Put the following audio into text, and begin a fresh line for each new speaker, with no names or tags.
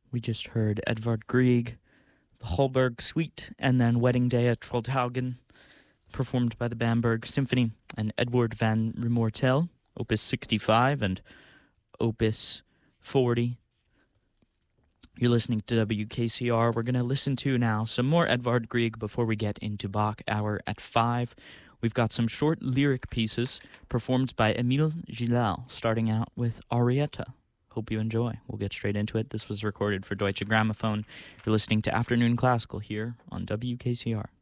We just heard Edvard Grieg, the Holberg Suite, and then Wedding Day at Trollhaugen, performed by the Bamberg Symphony, and Edward van Rumoertel, Opus 65 and Opus 40. You're listening to WKCR. We're going to listen to now some more Edvard Grieg before we get into Bach Hour at 5. We've got some short lyric pieces performed by Emile Gilal, starting out with Arietta. Hope you enjoy. We'll get straight into it. This was recorded for Deutsche Grammophon. You're listening to Afternoon Classical here on WKCR.